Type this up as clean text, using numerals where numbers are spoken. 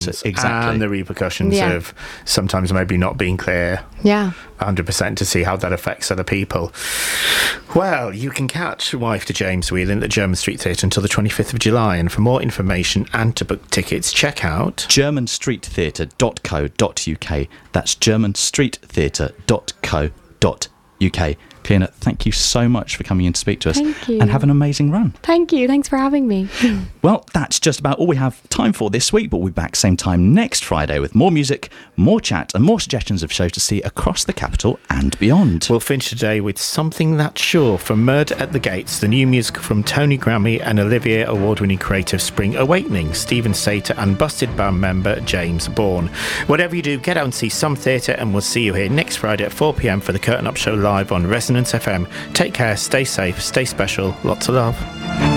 Exactly. And the repercussions of sometimes maybe not being clear 100% to see how that affects other people. Well, you can catch Wife to James Whelan at the German Street Theatre until the 25th of July, and for more information and to book tickets, check out germanstreettheatre.co.uk. That's germanstreettheatre.co.uk. Cliona, thank you so much for coming in to speak to us. Thank you. And have an amazing run. Thank you. Thanks for having me. Well, that's just about all we have time for this week, but we'll be back same time next Friday with more music, more chat, and more suggestions of shows to see across the capital and beyond. We'll finish today with Something That's Sure from Murder at the Gates, the new music from Tony Grammy and Olivier Award-winning creative Spring Awakening, Stephen Sater and Busted Band member James Bourne. Whatever you do, get out and see some theatre, and we'll see you here next Friday at 4 p.m. for the Curtain Up Show live on Resonance FM. Take care, stay safe, stay special, lots of love.